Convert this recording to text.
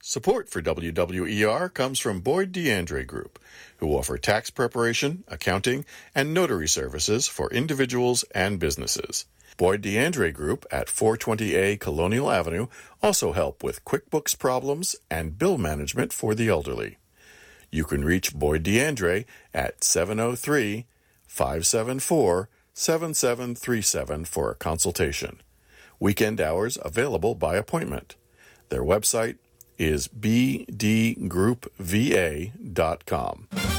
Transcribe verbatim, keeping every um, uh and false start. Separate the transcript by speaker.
Speaker 1: Support for W W E R comes from Boyd DeAndre Group, who offer tax preparation, accounting, and notary services for individuals and businesses. Boyd DeAndre Group at four twenty A Colonial Avenue also help with QuickBooks problems and bill management for the elderly. You can reach Boyd DeAndre at seven oh three, five seven four, seven seven three seven for a consultation. Weekend hours available by appointment. Their website is b d group v a dot com.